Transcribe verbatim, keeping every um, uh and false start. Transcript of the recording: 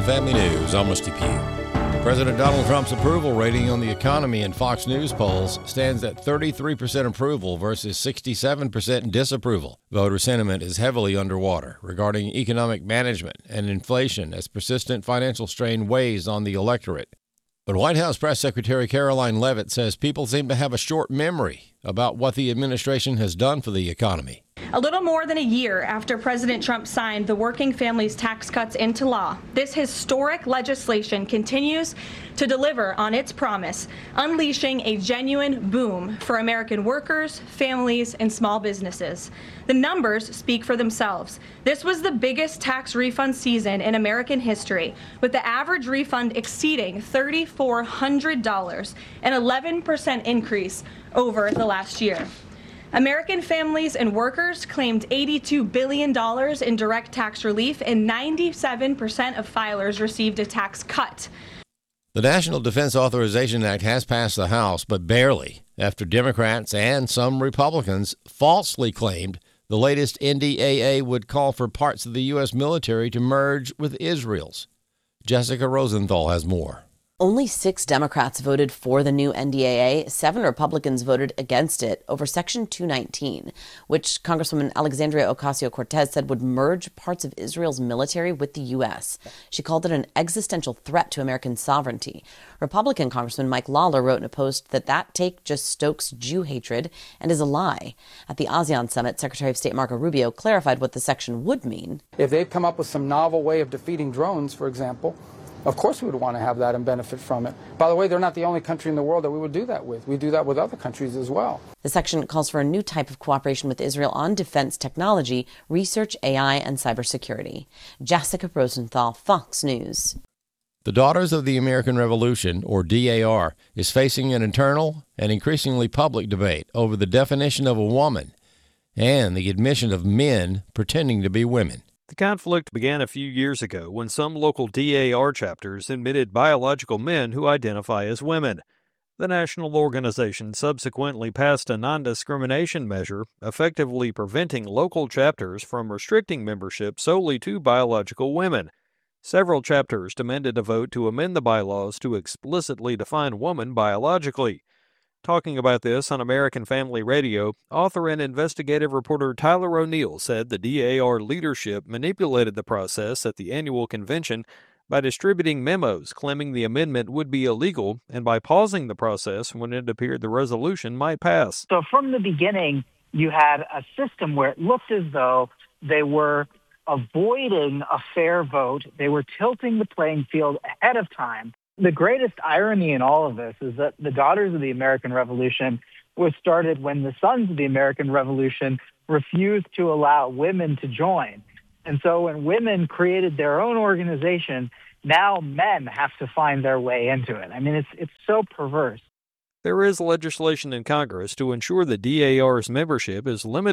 Family News. I'm Rusty Pugh. President Donald Trump's approval rating on the economy in Fox News polls stands at thirty-three percent approval versus sixty-seven percent disapproval. Voter sentiment is heavily underwater regarding economic management and inflation as persistent financial strain weighs on the electorate. But White House Press Secretary Caroline Leavitt says people seem to have a short memory about what the administration has done for the economy. A little more than a year after President Trump signed the Working Families Tax Cuts into law, this historic legislation continues to deliver on its promise, unleashing a genuine boom for American workers, families, and small businesses. The numbers speak for themselves. This was the biggest tax refund season in American history, with the average refund exceeding three thousand four hundred dollars, an eleven percent increase over the last year. American families and workers claimed eighty-two billion dollars in direct tax relief, and ninety-seven percent of filers received a tax cut. The National Defense Authorization Act has passed the House, but barely, after Democrats and some Republicans falsely claimed the latest N D A A would call for parts of the U S military to merge with Israel's. Jessica Rosenthal has more. Only six Democrats voted for the new N D A A. Seven Republicans voted against it over Section two nineteen, which Congresswoman Alexandria Ocasio-Cortez said would merge parts of Israel's military with the U S. She called it an existential threat to American sovereignty. Republican Congressman Mike Lawler wrote in a post that that take just stokes Jew hatred and is a lie. At the ASEAN summit, Secretary of State Marco Rubio clarified what the section would mean. If they've come up with some novel way of defeating drones, for example, of course we would want to have that and benefit from it. By the way, they're not the only country in the world that we would do that with. We do that with other countries as well. The section calls for a new type of cooperation with Israel on defense technology, research, A I, and cybersecurity. Jessica Rosenthal, Fox News. The Daughters of the American Revolution, or D A R, is facing an internal and increasingly public debate over the definition of a woman and the admission of men pretending to be women. The conflict began a few years ago when some local D A R chapters admitted biological men who identify as women. The national organization subsequently passed a non-discrimination measure, effectively preventing local chapters from restricting membership solely to biological women. Several chapters demanded a vote to amend the bylaws to explicitly define woman biologically. Talking about this on American Family Radio, author and investigative reporter Tyler O'Neill said the D A R leadership manipulated the process at the annual convention by distributing memos claiming the amendment would be illegal and by pausing the process when it appeared the resolution might pass. So from the beginning, you had a system where it looked as though they were avoiding a fair vote. They were tilting the playing field ahead of time. The greatest irony in all of this is that the Daughters of the American Revolution was started when the Sons of the American Revolution refused to allow women to join. And so when women created their own organization, now men have to find their way into it. I mean, it's it's so perverse. There is legislation in Congress to ensure the D A R's membership is limited